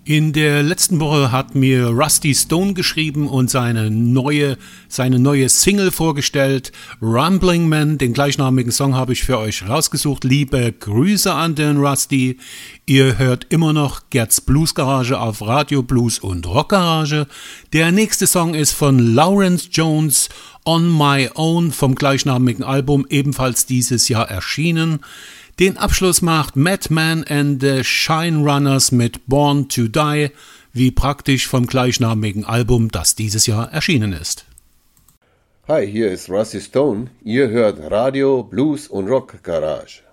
In der letzten Woche hat mir Rusty Stone geschrieben und seine neue Single vorgestellt. Rumbling Man, den gleichnamigen Song habe ich für euch rausgesucht. Liebe Grüße an den Rusty. Ihr hört immer noch Gerds Blues Garage auf Radio Blues und Rock Garage. Der nächste Song ist von Lawrence Jones, On My Own, vom gleichnamigen Album, ebenfalls dieses Jahr erschienen. Den Abschluss macht Madman and the Shine Runners mit Born to Die, wie praktisch vom gleichnamigen Album, das dieses Jahr erschienen ist. Hi, hier ist Rusty Stone. Ihr hört Radio Blues und Rock Garage.